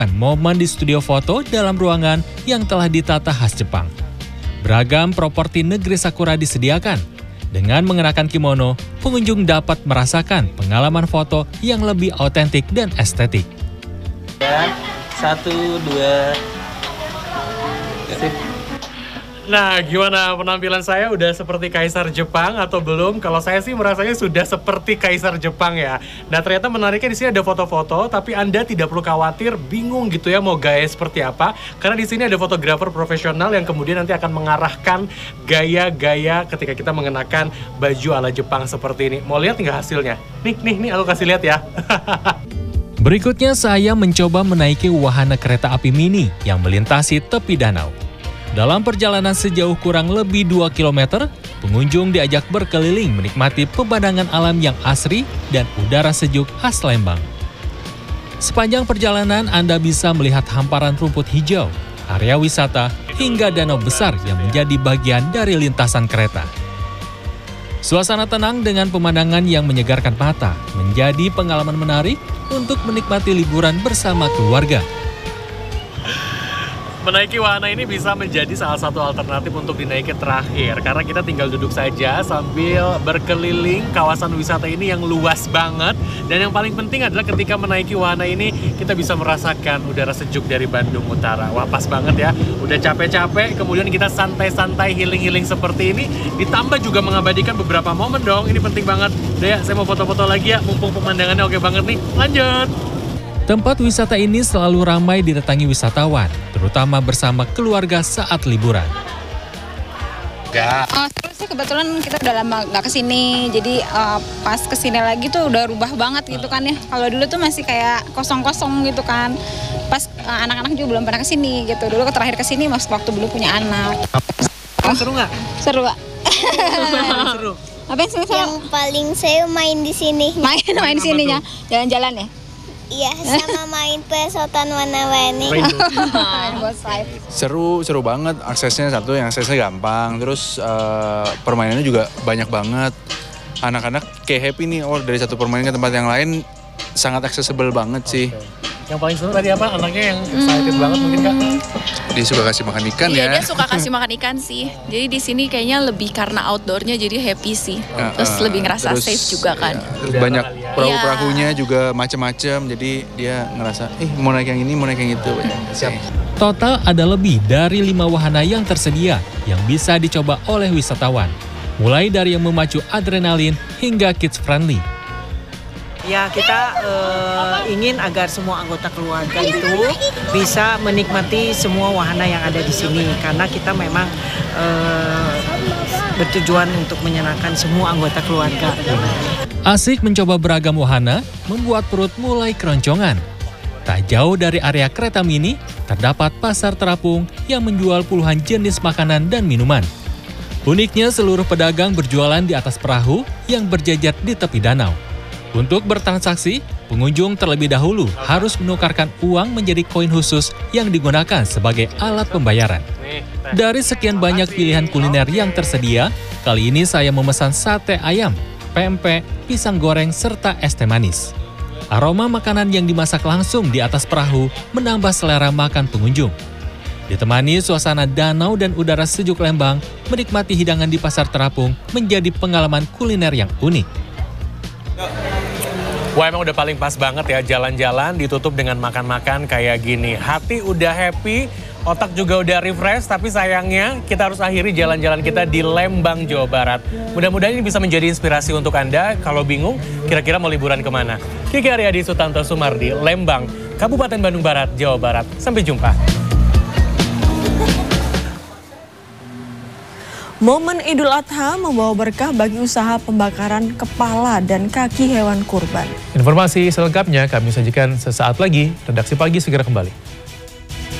momen di studio foto dalam ruangan yang telah ditata khas Jepang. Beragam properti negeri Sakura disediakan. Dengan mengenakan kimono, pengunjung dapat merasakan pengalaman foto yang lebih autentik dan estetik. Ya, 1, 2. Sip. Nah, gimana penampilan saya? Udah seperti kaisar Jepang atau belum? Kalau saya sih merasanya sudah seperti kaisar Jepang ya. Nah, ternyata menariknya di sini ada foto-foto, tapi Anda tidak perlu khawatir, bingung gitu ya mau gaya seperti apa. Karena di sini ada fotografer profesional yang kemudian nanti akan mengarahkan gaya-gaya ketika kita mengenakan baju ala Jepang seperti ini. Mau lihat nggak hasilnya? Nih, aku kasih lihat ya. Berikutnya saya mencoba menaiki wahana kereta api mini yang melintasi tepi danau. Dalam perjalanan sejauh kurang lebih 2 km, pengunjung diajak berkeliling menikmati pemandangan alam yang asri dan udara sejuk khas Lembang. Sepanjang perjalanan Anda bisa melihat hamparan rumput hijau, area wisata, hingga danau besar yang menjadi bagian dari lintasan kereta. Suasana tenang dengan pemandangan yang menyegarkan mata menjadi pengalaman menarik untuk menikmati liburan bersama keluarga. Menaiki wahana ini bisa menjadi salah satu alternatif untuk dinaiki terakhir karena kita tinggal duduk saja sambil berkeliling kawasan wisata ini yang luas banget. Dan yang paling penting adalah ketika menaiki wahana ini kita bisa merasakan udara sejuk dari Bandung Utara. Wah, pas banget ya, udah capek-capek kemudian kita santai-santai healing-healing seperti ini, ditambah juga mengabadikan beberapa momen dong. Ini penting banget. Udah ya, saya mau foto-foto lagi ya, mumpung pemandangannya oke banget nih. Lanjut! Tempat wisata ini selalu ramai didatangi wisatawan, terutama bersama keluarga saat liburan. Terus sih kebetulan kita udah lama nggak kesini, jadi pas kesini lagi tuh udah rubah banget gitu kan ya. Kalau dulu tuh masih kayak kosong-kosong gitu kan. Pas anak-anak juga belum pernah kesini gitu. Dulu terakhir kesini waktu belum punya anak. Seru nggak? Seru, Pak. Seru. Apa yang seru? Yang paling seru main di sini. Main di sininya, jalan-jalan ya. Iya, sama main pesotan warna-warni. Seru banget, aksesnya gampang, terus permainannya juga banyak banget. Anak-anak kayak happy nih, dari satu permainan ke tempat yang lain sangat accessible banget sih. Yang paling seru tadi apa? Anaknya yang excited banget mungkin Kak? Dia suka kasih makan ikan ya. Iya, dia suka kasih makan ikan sih. Jadi di sini kayaknya lebih karena outdoornya jadi happy sih. Terus lebih ngerasa safe juga kan. Banyak perahu-perahunya juga macam-macam, jadi dia ngerasa, mau naik yang ini, mau naik yang itu. Siap. Total ada lebih dari 5 wahana yang tersedia yang bisa dicoba oleh wisatawan. Mulai dari yang memacu adrenalin hingga kids friendly. Ya, kita ingin agar semua anggota keluarga itu bisa menikmati semua wahana yang ada di sini. Karena kita memang bertujuan untuk menyenangkan semua anggota keluarga. Asik mencoba beragam wahana membuat perut mulai keroncongan. Tak jauh dari area kereta mini, terdapat pasar terapung yang menjual puluhan jenis makanan dan minuman. Uniknya seluruh pedagang berjualan di atas perahu yang berjajar di tepi danau. Untuk bertransaksi, pengunjung terlebih dahulu harus menukarkan uang menjadi koin khusus yang digunakan sebagai alat pembayaran. Dari sekian banyak pilihan kuliner yang tersedia, kali ini saya memesan sate ayam, pempek, pisang goreng, serta es teh manis. Aroma makanan yang dimasak langsung di atas perahu menambah selera makan pengunjung. Ditemani suasana danau dan udara sejuk Lembang, menikmati hidangan di pasar terapung menjadi pengalaman kuliner yang unik. Wah, emang udah paling pas banget ya jalan-jalan ditutup dengan makan-makan kayak gini. Hati udah happy, otak juga udah refresh, tapi sayangnya kita harus akhiri jalan-jalan kita di Lembang, Jawa Barat. Mudah-mudahan ini bisa menjadi inspirasi untuk Anda kalau bingung kira-kira mau liburan kemana. Kiki Aryadi Sutanto Sumardi, Lembang, Kabupaten Bandung Barat, Jawa Barat. Sampai jumpa. Momen Idul Adha membawa berkah bagi usaha pembakaran kepala dan kaki hewan kurban. Informasi selengkapnya kami sajikan sesaat lagi. Redaksi Pagi segera kembali.